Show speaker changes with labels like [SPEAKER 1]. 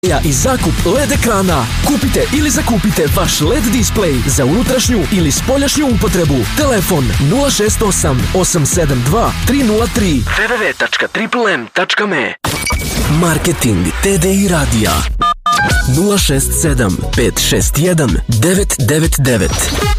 [SPEAKER 1] I zakup LED ekrana. Kupite ili zakupite vaš LED displej za unutrašnju ili spoljašnju upotrebu. Telefon 068 872 303 www.triplem.me. Marketing TDI radija 067 561 999.